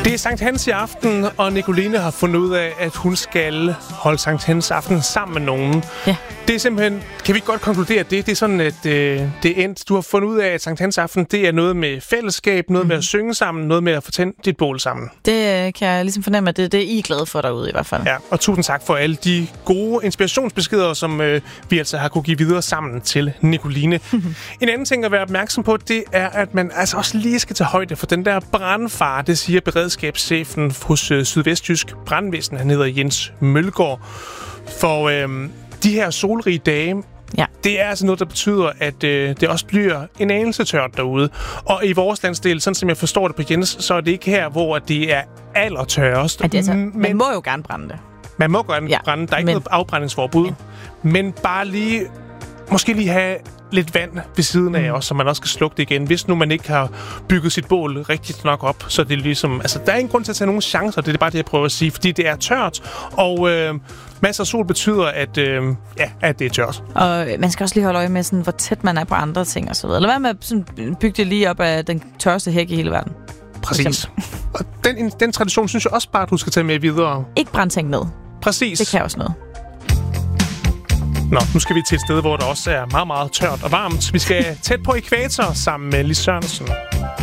Det er Sankt Hans i aften, og Nicoline har fundet ud af, at hun skal holde Sankt Hans aften sammen med nogen. Ja. Det er simpelthen, kan vi godt konkludere, at det er sådan, at det er endt. Du har fundet ud af, at Sankt Hans aften, det er noget med fællesskab, noget med at synge sammen, noget med at få tændt dit bål sammen. Det kan jeg ligesom fornemme, at det er I er glade for derude i hvert fald. Ja, og tusind tak for alle de gode inspirationsbeskeder, som vi altså har kunne give videre sammen til Nicoline. En anden ting at være opmærksom på, det er, at man altså også lige skal tage højde for den der brandfare. Det siger beredskabschefen hos Sydvestjysk Brandvæsen. Han hedder Jens Mølgaard. For de her solrige dage, det er altså noget, der betyder, at det også bliver en anelse tørt derude. Og i vores landsdel, sådan som jeg forstår det på Jens, så er det ikke her, hvor det er allertørrest. Ja, det er altså, man må jo gerne brænde det. Man må gerne brænde. Der er ikke noget afbrændingsforbud. Men bare lige, måske lige have lidt vand ved siden af også, så man også kan slukke det igen. Hvis nu man ikke har bygget sit bål rigtigt nok op, så det er ligesom... Altså, der er ingen grund til at tage nogen chancer, det er bare det, jeg prøver at sige, fordi det er tørt, og masser af sol betyder, at det er tørt. Og man skal også lige holde øje med, sådan, hvor tæt man er på andre ting og så videre. Eller hvad med at sådan, bygge det lige op af den tørste hæk i hele verden? Præcis. Og den tradition synes jeg også bare, du skal tage med videre. Ikke brænde ting ned. Præcis. Det kan også noget. Nå, nu skal vi til et sted, hvor der også er meget, meget tørt og varmt. Vi skal tæt på ækvator sammen med Lis Sørensen.